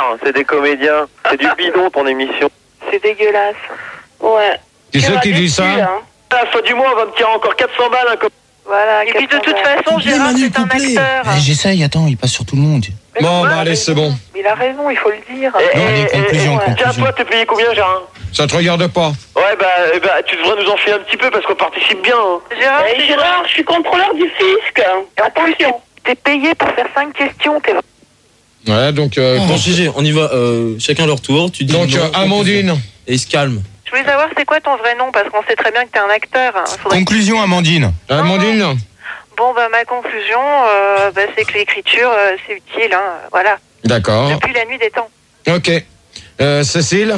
c'est des comédiens. C'est du bidon ton émission. C'est dégueulasse. Ouais. Qui c'est qui dit ça? À la fin du mois, on va me tirer encore 400 balles. Hein, comme... Voilà. Et puis de toute façon, Gérard, c'est un acteur. J'essaye, attends, il passe sur tout le monde. Bon, bah allez, c'est bon. Il a raison, il faut le dire. Conclusion. Tiens, toi, t'es payé combien, Gérard? Ça te regarde pas. Ouais, bah, tu devrais nous en filer un petit peu parce qu'on participe bien. Hein. Gérard, je suis contrôleur du fisc. Attention, t'es payé pour faire 5 questions, t'es... Ouais, donc... Bon, GG, on y va, chacun leur tour. Tu dis donc, non, Amandine. Et il se calme. Je voulais savoir c'est quoi ton vrai nom, parce qu'on sait très bien que t'es un acteur. Conclusion, Amandine. Amandine. Bon, bah, ma conclusion, c'est que l'écriture, c'est utile, hein, voilà. D'accord. Depuis la nuit des temps. Ok. Cécile?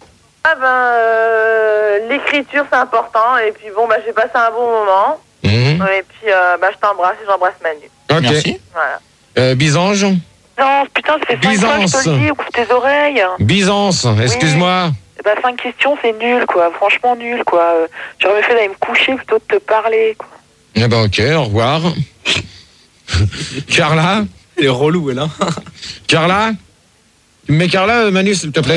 L'écriture, c'est important, et puis bon, j'ai passé un bon moment. Et puis, je t'embrasse et j'embrasse Manu. Ok. Merci. Voilà. Byzange? Non, putain, ça fait 5 fois que je te le dis, ouvre tes oreilles. Byzance, excuse-moi. 5 questions, c'est nul, quoi. Franchement, nul, quoi. J'aurais mieux fait d'aller me coucher plutôt de te parler, quoi. Eh ben, ok, au revoir. Carla? Elle est relou, elle, hein. Carla? Tu me mets Carla, Manu, s'il te plaît?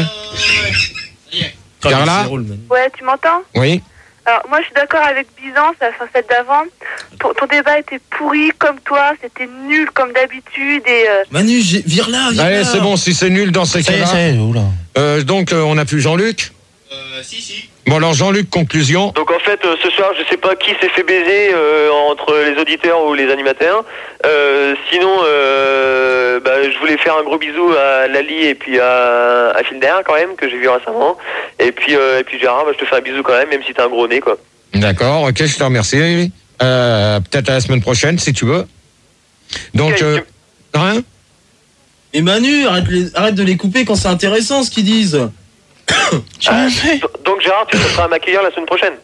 Carla? Ouais, tu m'entends? Oui. Alors, moi, je suis d'accord avec Byzance, celle d'avant. Ton débat était pourri comme toi, c'était nul comme d'habitude et... Manu, vire-la. Allez, c'est bon, si c'est nul dans ces cas-là. Donc, on a plus Jean-Luc? Si. Bon, alors Jean-Luc, conclusion. Donc en fait, ce soir, je sais pas qui s'est fait baiser entre les auditeurs ou les animateurs. Sinon, je voulais faire un gros bisou à Lali et puis à Finder quand même, que j'ai vu récemment. Et puis Gérard, je te fais un bisou quand même si t'as un gros nez, quoi. D'accord, ok, je te remercie. Peut-être à la semaine prochaine, si tu veux. Donc, rien. Et Manu, arrête de les couper quand c'est intéressant ce qu'ils disent. Donc Gérard, tu seras à m'accueillir la semaine prochaine.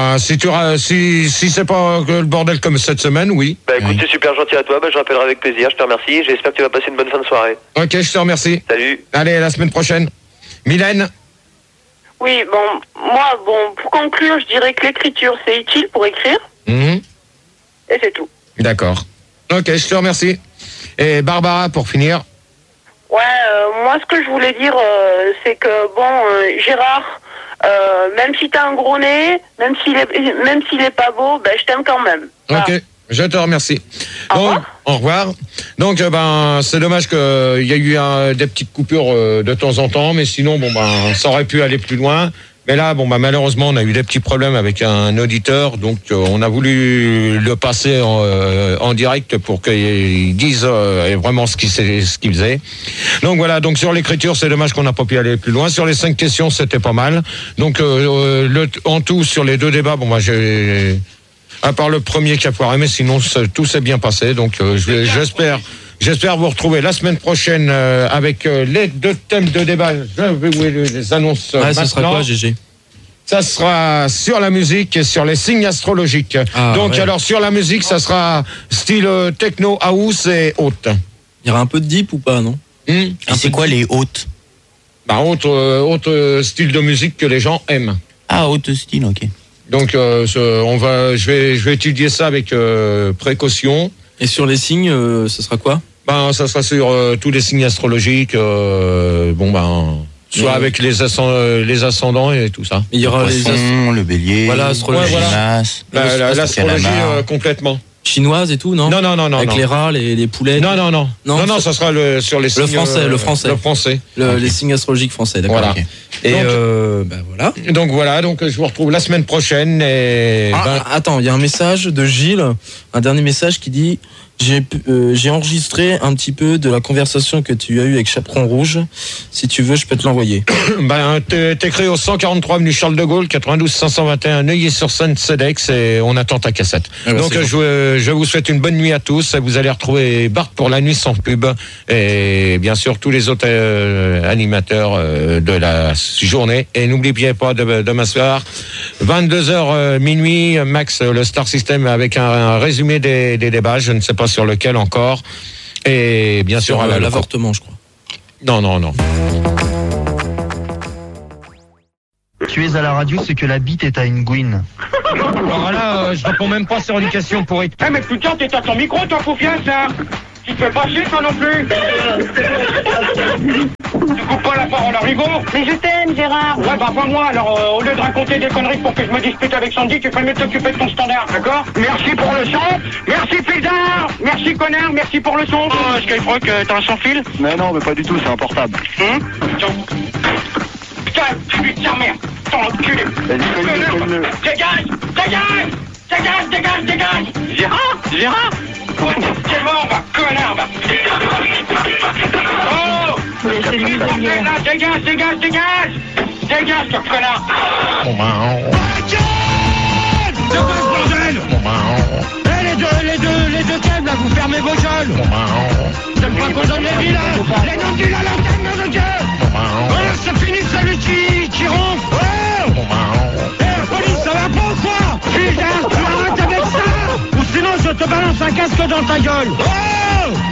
Si c'est pas le bordel comme cette semaine, oui. Écoute, c'est super gentil à toi, je rappellerai avec plaisir, je te remercie, j'espère que tu vas passer une bonne fin de soirée. Ok, je te remercie. Salut. Allez, à la semaine prochaine. Mylène? Oui, pour conclure, je dirais que l'écriture, c'est utile pour écrire. Et c'est tout. D'accord. Ok, je te remercie. Et Barbara, pour finir? Ouais, moi, ce que je voulais dire, c'est que, Gérard, même si t'as un gros nez, même s'il est pas beau, je t'aime quand même. Voilà. Ok, je te remercie. Donc, au revoir. Donc, c'est dommage qu'il y a eu des petites coupures de temps en temps, mais sinon, ça aurait pu aller plus loin. Mais là, malheureusement, on a eu des petits problèmes avec un auditeur, donc on a voulu le passer en direct pour qu'il dise vraiment ce qu'il faisait. Donc voilà, donc sur l'écriture, c'est dommage qu'on n'a pas pu aller plus loin. Sur les 5 questions, c'était pas mal. Donc en tout, sur les 2 débats, j'ai... À part le premier qui a foiré, mais sinon, tout s'est bien passé. Donc J'espère vous retrouver la semaine prochaine avec les 2 thèmes de débat. Je vais vous les annonces maintenant. Ça sera quoi, GG? Ça sera sur la musique et sur les signes astrologiques. Alors sur la musique, ça sera style techno, house et haute. Il y aura un peu de deep ou pas, non? Et c'est quoi les hautes? Haute style de musique que les gens aiment. Ah, haute style, ok. Donc je vais étudier ça avec précaution. Et sur les signes, ce sera quoi? Ça sera sur tous les signes astrologiques, soit avec les ascendants et tout ça. Il y aura les poissons, le bélier, voilà, astrologie, l'astrologie complètement. Chinoise et tout, non? Non. Avec les rats, les poulets. Non, ça sera sur les signes. Le français. Les signes astrologiques français, d'accord. Voilà. Okay. Et voilà. Donc je vous retrouve la semaine prochaine. Et attends, il y a un message de Gilles, un dernier message qui dit: j'ai enregistré un petit peu de la conversation que tu as eue avec Chaperon Rouge. Si tu veux, je peux te l'envoyer. T'écris au 143 avenue Charles de Gaulle, 92 521 Neuilly-sur-Seine, Cedex, et on attend ta cassette. Donc je vous souhaite une bonne nuit à tous. Vous allez retrouver Bart pour la nuit sans pub et bien sûr tous les autres animateurs de la journée. Et n'oubliez pas demain soir 22h minuit, Max le Star System avec un résumé des débats. Je ne sais pas sur lequel encore. Et bien sûr à l'avortement, je crois. Non. Tu es à la radio, c'est que la bite est à une gouine. Alors là, je réponds même pas sur une question pour être. Mais putain, t'es à ton micro, toi, confiance, là. Tu te fais pas chier, toi non plus. parole à Rigaud. Mais je t'aime, Gérard. Ouais, bah pas moi, alors au lieu de raconter des conneries pour que je me dispute avec Sandy, tu fais mieux de t'occuper de ton standard, d'accord? Merci pour le son, merci Pixar, merci connard, merci pour le son. Oh, Skyfrock, t'as un sans fil? Mais non, mais pas du tout, c'est un portable. Putain, putain, merde, t'en enculé. Vas-y, colle-le. Dégage. Gérard t'es mort, bah, connard, bah. Oh! Dégage, ce connard. Les deux câbles, là, vous fermez vos gueules. J'aime pas qu'on donne les villas, les noms du la lanterne, nom de Dieu. Voilà, c'est fini celui qui ronfle. Eh, police, ça va pas ou quoi? Putain, tu arrêtes avec ça, ou sinon je te balance un casque dans ta gueule.